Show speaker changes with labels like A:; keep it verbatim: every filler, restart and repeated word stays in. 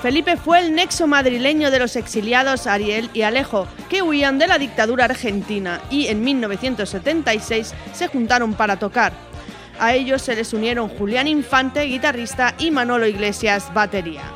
A: Felipe fue el nexo madrileño de los exiliados Ariel y Alejo, que huían de la dictadura argentina y en mil novecientos setenta y seis se juntaron para tocar. A ellos se les unieron Julián Infante, guitarrista, y Manolo Iglesias, batería.